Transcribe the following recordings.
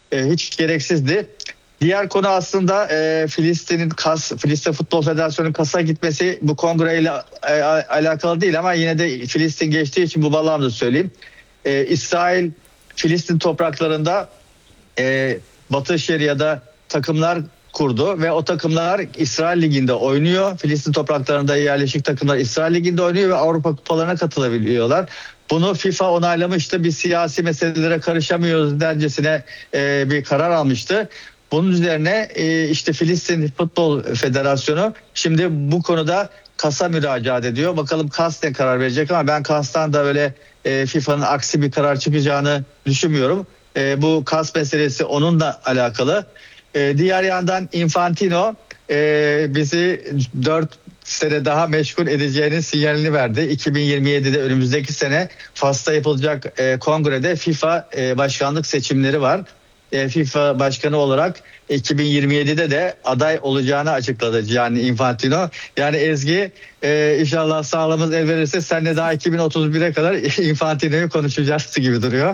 hiç gereksizdi. Diğer konu aslında Filistin Futbol Federasyonu'nun KAS'a gitmesi bu kongreyle alakalı değil ama yine de Filistin geçtiği için bu bağlamda söyleyeyim. İsrail Filistin topraklarında Batı Şeria'da takımlar kurdu ve o takımlar İsrail Ligi'nde oynuyor. Filistin topraklarında yerleşik takımlar İsrail Ligi'nde oynuyor ve Avrupa kupalarına katılabiliyorlar. Bunu FIFA onaylamıştı. Biz siyasi meselelere karışamıyoruz dercesine bir karar almıştı. Bunun üzerine işte Filistin Futbol Federasyonu şimdi bu konuda KAS'a müracaat ediyor. Bakalım KAS ne karar verecek ama ben KAS'tan da öyle FIFA'nın aksi bir karar çıkacağını düşünmüyorum. Bu KAS meselesi onunla alakalı. Diğer yandan Infantino bizi 4 sene daha meşgul edeceğinin sinyalini verdi. 2027'de önümüzdeki sene Fas'ta yapılacak kongrede FIFA başkanlık seçimleri var. FIFA başkanı olarak 2027'de de aday olacağını açıkladı Gianni Infantino. Yani Ezgi inşallah sağlığımız el verirse seninle daha 2031'e kadar Infantino'yu konuşacağız gibi duruyor.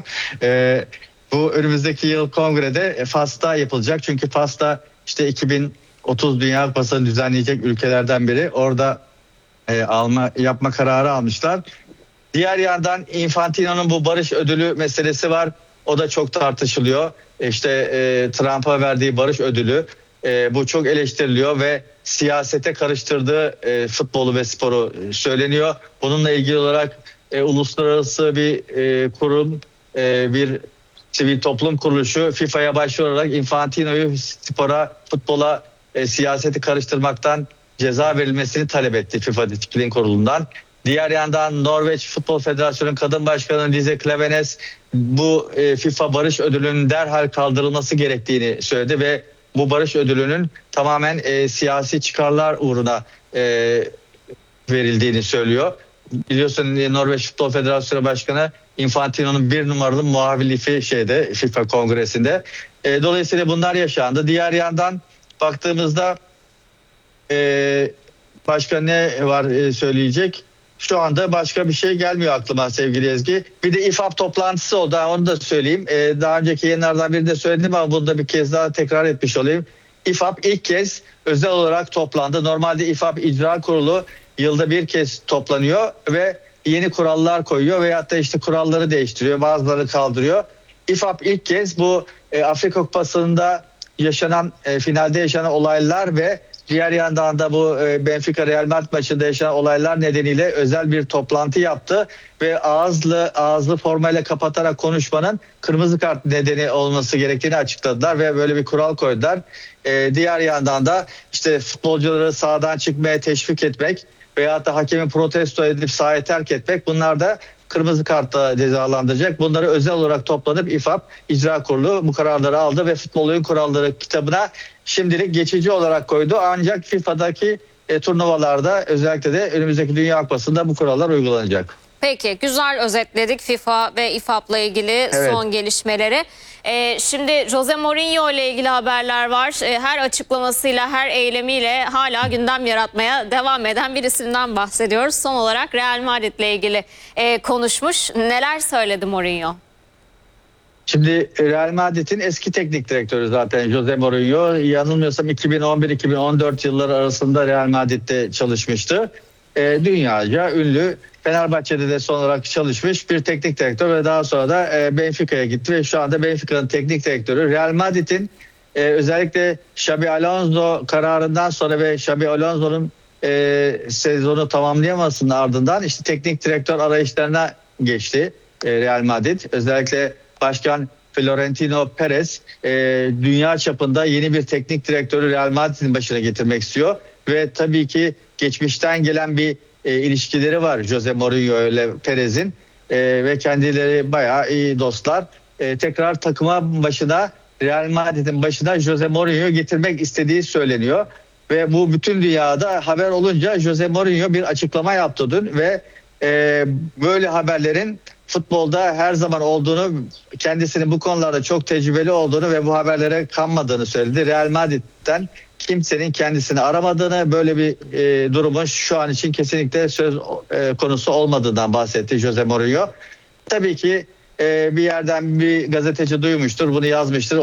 Bu önümüzdeki yıl kongrede Fas'ta yapılacak. Çünkü Fas'ta işte 2030 Dünya Kupası'nı düzenleyecek ülkelerden biri. Orada yapma kararı almışlar. Diğer yandan Infantino'nun bu barış ödülü meselesi var. O da çok tartışılıyor. İşte Trump'a verdiği barış ödülü bu çok eleştiriliyor ve siyasete karıştırdığı futbolu ve sporu söyleniyor. Bununla ilgili olarak uluslararası bir kurum, bir sivil toplum kuruluşu FIFA'ya başvurarak Infantino'yu futbola, siyaseti karıştırmaktan ceza verilmesini talep etti FIFA Disiplin Kurulu'ndan. Diğer yandan Norveç Futbol Federasyonu'nun kadın başkanı Lise Klaveness bu FIFA barış ödülünün derhal kaldırılması gerektiğini söyledi ve bu barış ödülünün tamamen siyasi çıkarlar uğruna verildiğini söylüyor. Biliyorsun Norveç Futbol Federasyonu Başkanı Infantino'nun bir numaralı muavili FIFA kongresinde. Dolayısıyla bunlar yaşandı. Diğer yandan baktığımızda başka ne var söyleyecek? Şu anda başka bir şey gelmiyor aklıma sevgili Ezgi. Bir de İFAB toplantısı oldu. Onu da söyleyeyim. Daha önceki yayınlardan birinde söyledim ama bunu da bir kez daha tekrar etmiş olayım. İFAB ilk kez özel olarak toplandı. Normalde İFAB İcra Kurulu yılda bir kez toplanıyor ve yeni kurallar koyuyor veyahut da işte kuralları değiştiriyor. Bazıları kaldırıyor. İFAB ilk kez bu Afrika Kupası'nda finalde yaşanan olaylar ve diğer yandan da bu Benfica Real Madrid maçında yaşanan olaylar nedeniyle özel bir toplantı yaptı ve ağızlı formayla kapatarak konuşmanın kırmızı kart nedeni olması gerektiğini açıkladılar ve böyle bir kural koydular. Diğer yandan da işte futbolcuları sahadan çıkmaya teşvik etmek veyahut da hakemi protesto edip sahayı terk etmek, bunlar da kırmızı kartla cezalandıracak. Bunları özel olarak toplanıp İFAB İcra Kurulu bu kararları aldı ve futbol oyun kuralları kitabına şimdilik geçici olarak koydu. Ancak FIFA'daki turnuvalarda özellikle de önümüzdeki Dünya Kupası'nda bu kurallar uygulanacak. Peki, güzel özetledik FIFA ve İFAB'la ilgili son gelişmeleri. Şimdi Jose Mourinho ile ilgili haberler var. Her açıklamasıyla, her eylemiyle hala gündem yaratmaya devam eden birisinden bahsediyoruz. Son olarak Real Madrid ile ilgili konuşmuş. Neler söyledi Mourinho? Şimdi Real Madrid'in eski teknik direktörü zaten Jose Mourinho. Yanılmıyorsam 2011-2014 yılları arasında Real Madrid'de çalışmıştı. Dünyaca ünlü, Fenerbahçe'de de son olarak çalışmış bir teknik direktör ve daha sonra da Benfica'ya gitti ve şu anda Benfica'nın teknik direktörü. Real Madrid'in özellikle Xabi Alonso kararından sonra ve Xabi Alonso'nun sezonu tamamlayamasının ardından işte teknik direktör arayışlarına geçti Real Madrid. Özellikle Başkan Florentino Perez dünya çapında yeni bir teknik direktörü Real Madrid'in başına getirmek istiyor. Ve tabii ki geçmişten gelen bir ilişkileri var Jose Mourinho ile Perez'in ve kendileri bayağı iyi dostlar. Tekrar takıma başına, Real Madrid'in başına Jose Mourinho getirmek istediği söyleniyor. Ve bu bütün dünyada haber olunca Jose Mourinho bir açıklama yaptı dün ve böyle haberlerin futbolda her zaman olduğunu, kendisinin bu konularda çok tecrübeli olduğunu ve bu haberlere kanmadığını söyledi. Real Madrid'den kimsenin kendisini aramadığını, böyle bir durumun şu an için kesinlikle söz konusu olmadığından bahsetti Jose Mourinho. Tabii ki bir yerden bir gazeteci duymuştur, bunu yazmıştır.